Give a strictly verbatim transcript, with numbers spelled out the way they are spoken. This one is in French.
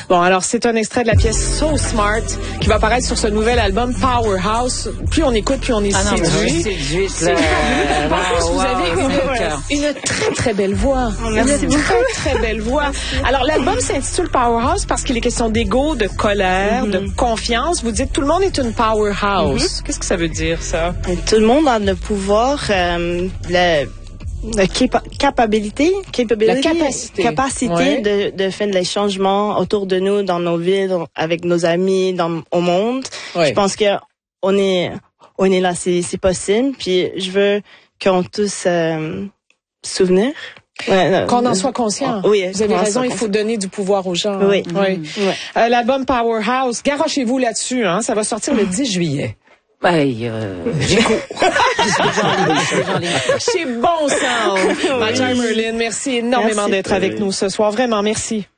Bon, alors c'est un extrait de la pièce So Smart qui va apparaître sur ce nouvel album Powerhouse. Plus on écoute, plus on est ah non, séduit. séduit. C'est fabuleux. En plus, vous avez une, une très très belle voix. Merci une très très belle voix. Alors l'album s'intitule Powerhouse parce qu'il est question d'ego, de colère, mm-hmm. de confiance. Vous dites tout le monde est une powerhouse. Mm-hmm. Qu'est-ce que ça veut dire ça? Tout le monde a le pouvoir, euh, le La capa- capabilité, capability, la capacité, capacité ouais. de, de faire les changements autour de nous, dans nos villes, avec nos amis, dans, au monde. Ouais. Je pense que on est, on est là, c'est, c'est possible. Puis je veux qu'on tous euh, souvenir. Ouais, qu'on en soit conscient. Oh, oui, vous avez raison, il faut donner du pouvoir aux gens. Oui. Hein. oui. Mm-hmm. Ouais. Euh, l'album Powerhouse, garochez-vous là-dessus. Hein, ça va sortir le dix juillet. Ben, euh, j'écoute. C'est bon, ça. Maja Merlin, merci énormément merci. d'être avec nous ce soir. Vraiment, merci.